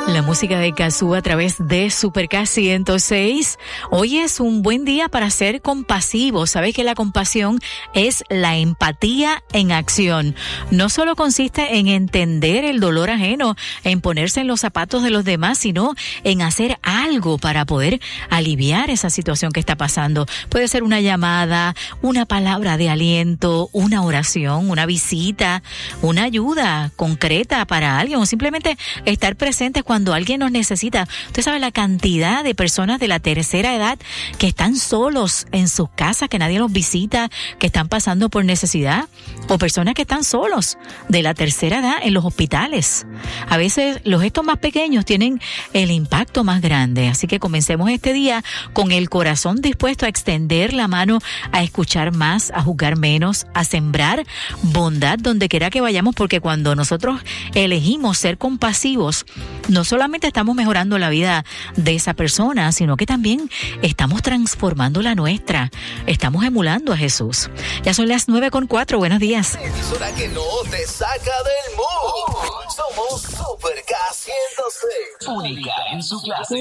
La música de Cazú a través de Super K 106. Hoy es un buen día para ser compasivo. Sabes que la compasión es la empatía en acción. No solo consiste en entender el dolor ajeno, en ponerse en los zapatos de los demás, sino en hacer algo para poder aliviar esa situación que está pasando. Puede ser una llamada, una palabra de aliento, una oración, una visita, una ayuda concreta para alguien o simplemente estar presentes cuando alguien nos necesita. Usted sabe la cantidad de personas de la tercera edad que están solos en sus casas, que nadie los visita, que están pasando por necesidad, o personas que están solos de la tercera edad en los hospitales. A veces los gestos más pequeños tienen el impacto más grande, así que comencemos este día con el corazón dispuesto a extender la mano, a escuchar más, a juzgar menos, a sembrar bondad donde quiera que vayamos, porque cuando nosotros elegimos ser compasivos, no solamente estamos mejorando la vida de esa persona, sino que también estamos transformando la nuestra. Estamos emulando a Jesús. Ya son las 9:04. Buenos días. Emisora que no te saca del mood. Somos Super K 106. Única en su clase.